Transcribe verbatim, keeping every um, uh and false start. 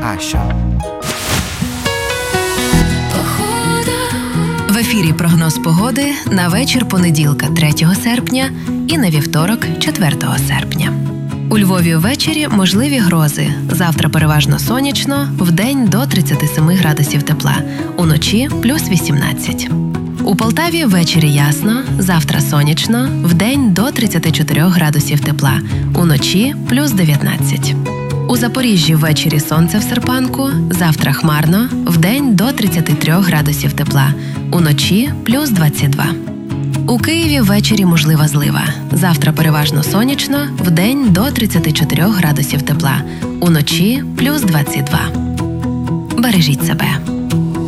краща. В ефірі прогноз погоди на вечір понеділка, третього серпня і на вівторок, четвертого серпня. У Львові ввечері можливі грози. Завтра переважно сонячно, вдень до тридцять сім градусів тепла, уночі плюс вісімнадцять. У Полтаві ввечері ясно, завтра сонячно, вдень до тридцять чотири градусів тепла, уночі плюс дев'ятнадцять. У Запоріжжі ввечері сонце в серпанку, завтра хмарно, вдень до тридцять три градусів тепла, уночі плюс двадцять два. У Києві ввечері можлива злива. Завтра переважно сонячно, вдень до тридцять чотири градусів тепла, уночі плюс двадцять два. Бережіть себе.